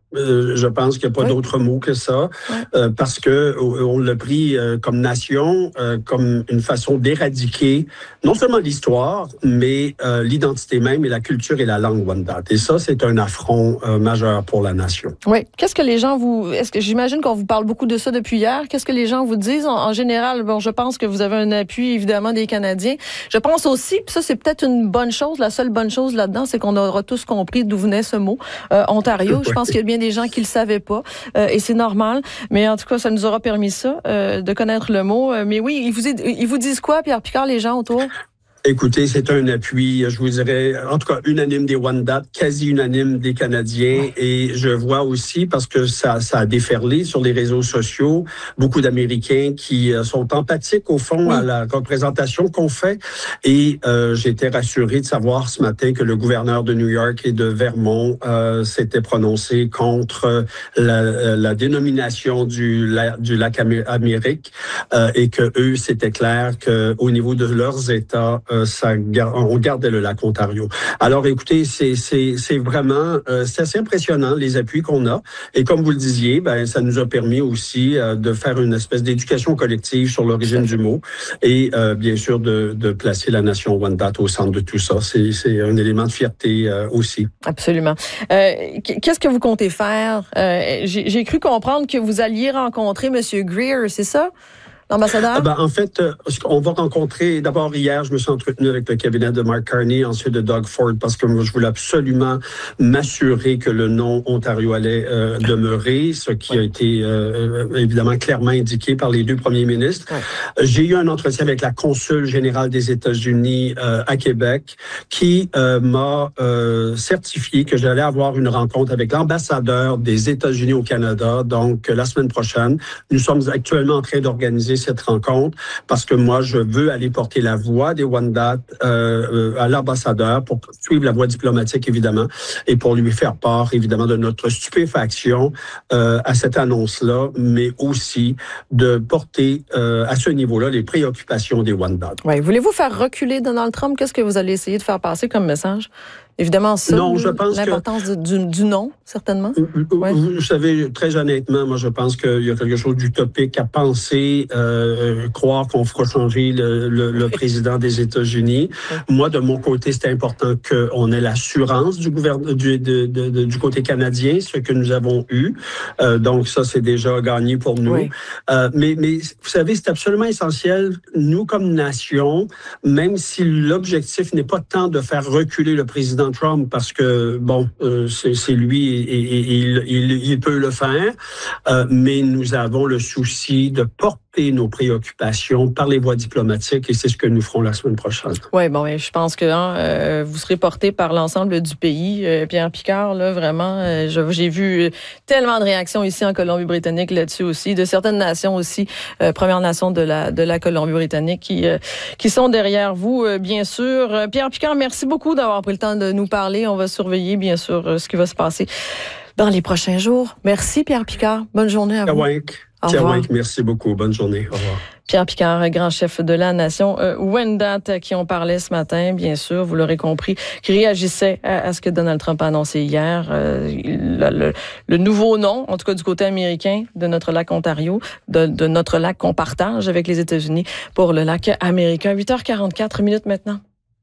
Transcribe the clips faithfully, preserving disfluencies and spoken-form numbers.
Euh, je pense qu'il n'y a pas oui. d'autre mot que ça, oui. euh, parce que on l'a pris euh, comme nation, euh, comme une façon d'éradiquer non seulement l'histoire, mais euh, l'identité même et la culture et la langue Wendat. Et ça, c'est un affront euh, majeur pour la nation. Oui. Qu'est-ce que les gens vous... Est-ce que j'imagine qu'on vous parle beaucoup de ça depuis hier. Qu'est-ce que les gens vous disent? En, en général, bon, je pense que vous avez un appui, évidemment, des Canadiens. Je pense aussi, puis ça, c'est peut-être une bonne chose, la seule bonne chose là-dedans, c'est qu'on aura tous compris d'où venait ce mot, euh, Ontario. Oui. Je pense qu'il y a bien des gens qui le savaient pas, euh, et c'est normal. Mais en tout cas, ça nous aura permis ça, euh, de connaître le mot. Euh, mais oui, ils vous, ils vous disent quoi, Pierre Picard, les gens autour? Écoutez, c'est un appui, je vous dirais, en tout cas unanime des Wendat, quasi unanime des Canadiens. Ouais. Et je vois aussi, parce que ça, ça a déferlé sur les réseaux sociaux, beaucoup d'Américains qui sont empathiques, au fond, oui. à la représentation qu'on fait. Et euh, j'ai été rassuré de savoir ce matin que le gouverneur de New York et de Vermont euh, s'était prononcé contre la, la dénomination du, la, du lac Amérique euh, et que eux, c'était clair qu'au niveau de leurs États, Euh, ça, on gardait le lac Ontario. Alors, écoutez, c'est, c'est, c'est vraiment, euh, c'est assez impressionnant les appuis qu'on a. Et comme vous le disiez, ben, ça nous a permis aussi euh, de faire une espèce d'éducation collective sur l'origine du mot et euh, bien sûr de, de placer la nation Wendat au centre de tout ça. C'est, c'est un élément de fierté euh, aussi. Absolument. Euh, qu'est-ce que vous comptez faire? Euh, j'ai, j'ai cru comprendre que vous alliez rencontrer M. Greer, c'est ça? L'ambassadeur? Ben, en fait, on va rencontrer, d'abord hier, je me suis entretenu avec le cabinet de Mark Carney, ensuite de Doug Ford, parce que moi, je voulais absolument m'assurer que le nom Ontario allait euh, demeurer, ce qui a été euh, évidemment clairement indiqué par les deux premiers ministres. Ouais. J'ai eu un entretien avec la consul générale des États-Unis euh, à Québec, qui euh, m'a euh, certifié que j'allais avoir une rencontre avec l'ambassadeur des États-Unis au Canada, donc la semaine prochaine. Nous sommes actuellement en train d'organiser cette rencontre parce que moi, je veux aller porter la voix des Wendat euh, à l'ambassadeur pour suivre la voie diplomatique, évidemment, et pour lui faire part, évidemment, de notre stupéfaction euh, à cette annonce-là, mais aussi de porter euh, à ce niveau-là les préoccupations des Wendat. Oui. Voulez-vous faire reculer Donald Trump? Qu'est-ce que vous allez essayer de faire passer comme message? Évidemment, ça, non, je pense l'importance que, du, du nom, certainement. Ouais. Vous savez, très honnêtement, moi, je pense qu'il y a quelque chose d'utopique à penser, euh, croire qu'on fera changer le, le, le président des États-Unis. Ouais. Moi, de mon côté, c'est important qu'on ait l'assurance du gouvernement, du, de, de, de, du côté canadien, ce que nous avons eu. Euh, donc, ça, c'est déjà gagné pour nous. Ouais. Euh, mais, mais, vous savez, c'est absolument essentiel, nous, comme nation, même si l'objectif n'est pas tant de faire reculer le président Trump parce que, bon, euh, c'est, c'est lui et, et, et il, il, il peut le faire, euh, mais nous avons le souci de porter nos préoccupations par les voies diplomatiques et c'est ce que nous ferons la semaine prochaine. Oui, bon, je pense que hein, euh, vous serez porté par l'ensemble du pays. Euh, Pierre Picard, là, vraiment, euh, je, j'ai vu tellement de réactions ici en Colombie-Britannique là-dessus aussi, de certaines nations aussi, euh, Premières Nations de la, de la Colombie-Britannique qui, euh, qui sont derrière vous, euh, bien sûr. Euh, Pierre Picard, merci beaucoup d'avoir pris le temps de nous parler. On va surveiller, bien sûr, euh, ce qui va se passer dans les prochains jours. Merci, Pierre Picard. Bonne journée à vous. Tiawak. Tiawak, merci beaucoup. Bonne journée. Au revoir. Pierre Picard, grand chef de la nation euh, Wendat, qui on parlait ce matin, bien sûr, vous l'aurez compris, qui réagissait à, à ce que Donald Trump a annoncé hier. Euh, le, le, le nouveau nom, en tout cas du côté américain, de notre lac Ontario, de, de notre lac qu'on partage avec les États-Unis pour le lac américain. huit heures quarante-quatre minutes maintenant.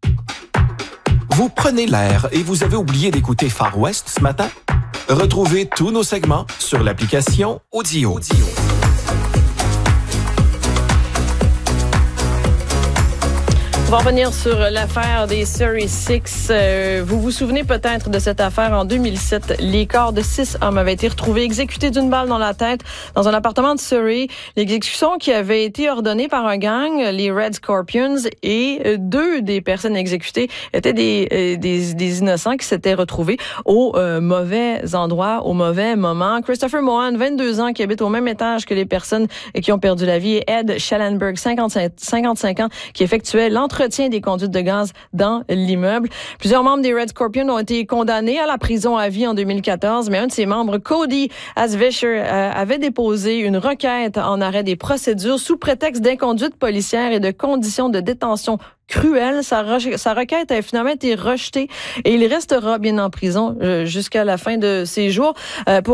Vous prenez l'air et vous avez oublié d'écouter Far West ce matin? Retrouvez tous nos segments sur l'application Audio. Audio. On va revenir sur l'affaire des Surrey Six. Euh, vous vous souvenez peut-être de cette affaire en deux mille sept. Les corps de six hommes avaient été retrouvés exécutés d'une balle dans la tête dans un appartement de Surrey. L'exécution qui avait été ordonnée par un gang, les Red Scorpions, et deux des personnes exécutées étaient des, euh, des, des innocents qui s'étaient retrouvés au euh, mauvais endroit, au mauvais moment. Christopher Mohan, vingt-deux ans, qui habite au même étage que les personnes qui ont perdu la vie, et Ed Schellenberg, cinquante-cinq, cinquante-cinq ans, qui effectuait l'entretien des conduites de gaz dans l'immeuble. Plusieurs membres des Red Scorpions ont été condamnés à la prison à vie en deux mille quatorze, mais un de ses membres, Cody Asvisher, euh, avait déposé une requête en arrêt des procédures sous prétexte d'inconduite policière et de conditions de détention cruel. Sa, re- sa requête a finalement été rejetée et il restera bien en prison euh, jusqu'à la fin de ses jours. Euh, pour